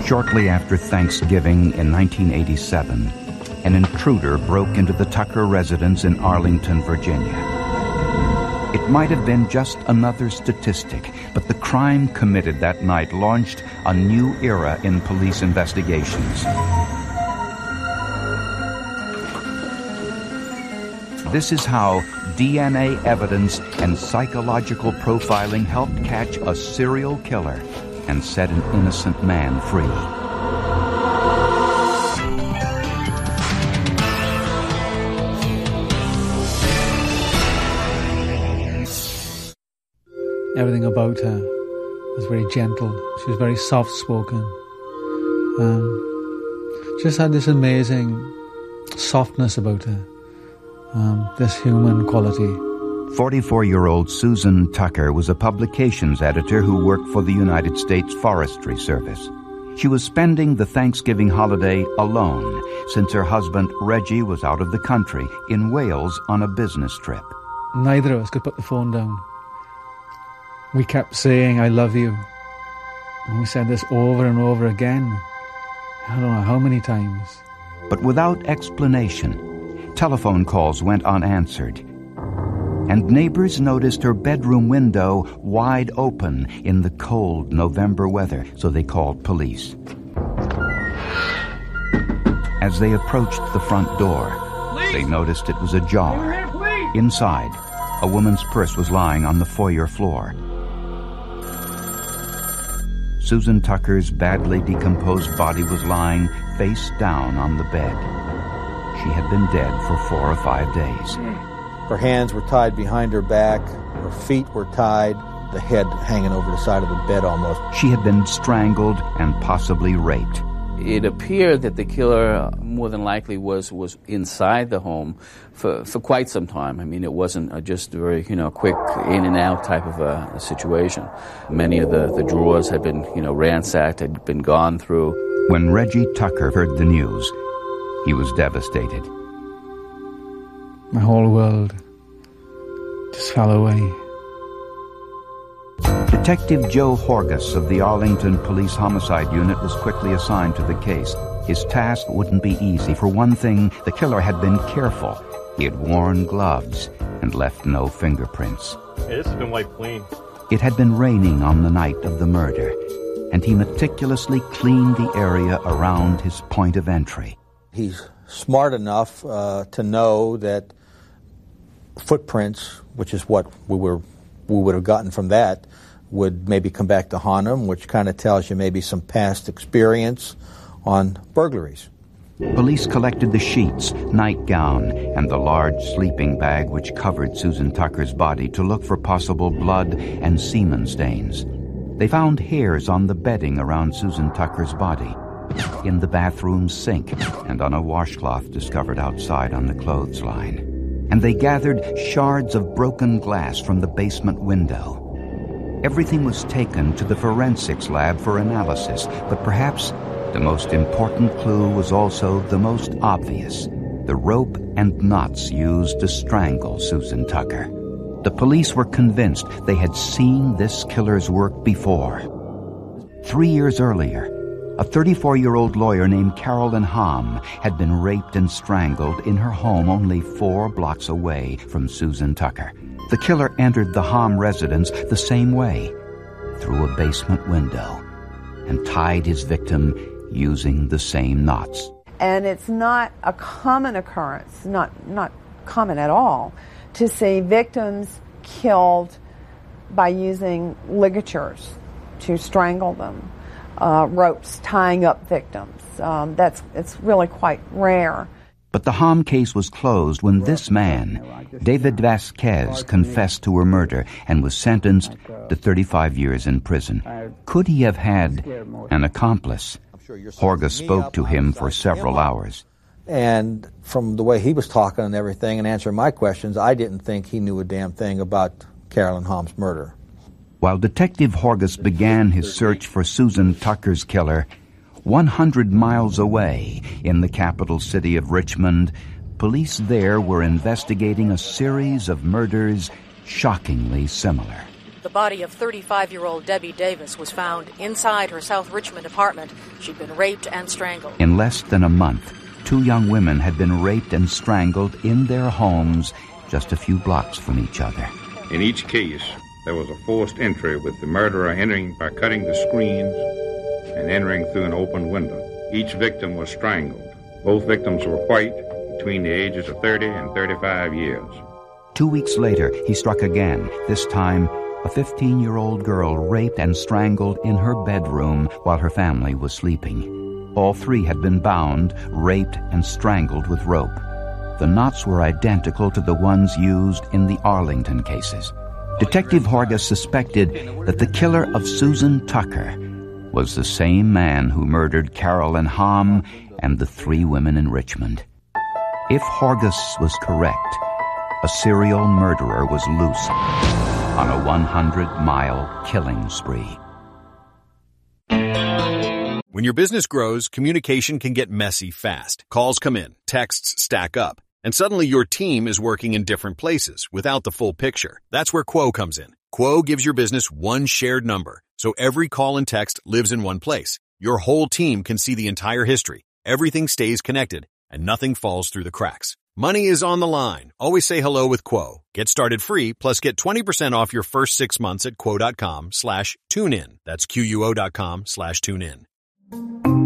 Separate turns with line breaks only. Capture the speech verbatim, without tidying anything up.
Shortly after Thanksgiving in nineteen eighty-seven, an intruder broke into the Tucker residence in Arlington, Virginia. It might have been just another statistic, but the crime committed that night launched a new era in police investigations. This is how D N A evidence and psychological profiling helped catch a serial killer and set an innocent man free.
Everything about her was very gentle. She was very soft-spoken. Um, just had this amazing softness about her, um, this human quality.
forty-four-year-old Susan Tucker was a publications editor who worked for the United States Forestry Service. She was spending the Thanksgiving holiday alone since her husband Reggie was out of the country in Wales on a business trip.
Neither of us could put the phone down. We kept saying, "I love you." And we said this over and over again. I don't know how many times.
But without explanation, telephone calls went unanswered. And neighbors noticed her bedroom window wide open in the cold November weather, so they called police. As they approached the front door, they noticed it was ajar. Inside, a woman's purse was lying on the foyer floor. Susan Tucker's badly decomposed body was lying face down on the bed. She had been dead for four or five days.
Her hands were tied behind her back, her feet were tied, the head hanging over the side of the bed almost.
She had been strangled and possibly raped.
It appeared that the killer more than likely was, was inside the home for, for quite some time. I mean, it wasn't a just a very, you know, quick in and out type of a, a situation. Many of the, the drawers had been, you know, ransacked, had been gone through.
When Reggie Tucker heard the news, he was devastated.
My whole world just fell away.
Detective Joe Horgus of the Arlington Police Homicide Unit was quickly assigned to the case. His task wouldn't be easy. For one thing, the killer had been careful. He had worn gloves and left no fingerprints.
Yeah, this has been wiped clean.
It had been raining on the night of the murder, and he meticulously cleaned the area around his point of entry.
He's smart enough uh, to know that footprints, which is what we were we would have gotten from that, would maybe come back to haunt him, which kind of tells you maybe some past experience on burglaries.
Police collected the sheets, nightgown, and the large sleeping bag which covered Susan Tucker's body to look for possible blood and semen stains. They found hairs on the bedding around Susan Tucker's body, in the bathroom sink, and on a washcloth discovered outside on the clothesline. And they gathered shards of broken glass from the basement window. Everything was taken to the forensics lab for analysis, but perhaps the most important clue was also the most obvious: the rope and knots used to strangle Susan Tucker. The police were convinced they had seen this killer's work before. Three years earlier, a thirty-four-year-old lawyer named Carolyn Hom had been raped and strangled in her home only four blocks away from Susan Tucker. The killer entered the Hom residence the same way, through a basement window, and tied his victim using the same knots.
And it's not a common occurrence, not, not common at all, to see victims killed by using ligatures to strangle them. Uh, ropes tying up victims. Um, that's it's really quite rare.
But the Hom case was closed when this man, David Vasquez, confessed to her murder and was sentenced to thirty-five years in prison. Could he have had an accomplice? Horgus spoke to him for several hours.
And from the way he was talking and everything and answering my questions, I didn't think he knew a damn thing about Carolyn Hom's murder.
While Detective Horgus began his search for Susan Tucker's killer, one hundred miles away in the capital city of Richmond, police there were investigating a series of murders shockingly similar.
The body of thirty-five-year-old Debbie Davis was found inside her South Richmond apartment. She'd been raped and strangled.
In less than a month, two young women had been raped and strangled in their homes just a few blocks from each other.
In each case, there was a forced entry with the murderer entering by cutting the screens and entering through an open window. Each victim was strangled. Both victims were white, between the ages of thirty and thirty-five years.
Two weeks later, he struck again, this time a fifteen-year-old girl raped and strangled in her bedroom while her family was sleeping. All three had been bound, raped, and strangled with rope. The knots were identical to the ones used in the Arlington cases. Detective Horgus suspected that the killer of Susan Tucker was the same man who murdered Carolyn Hamm and the three women in Richmond. If Horgus was correct, a serial murderer was loose on a one hundred mile killing spree.
When your business grows, communication can get messy fast. Calls come in, texts stack up, and suddenly your team is working in different places without the full picture. That's where Quo comes in. Quo gives your business one shared number, so every call and text lives in one place. Your whole team can see the entire history. Everything stays connected, and nothing falls through the cracks. Money is on the line. Always say hello with Quo. Get started free, plus get twenty percent off your first six months at quo.com slash tune in. That's Q U O dot com slash tune in.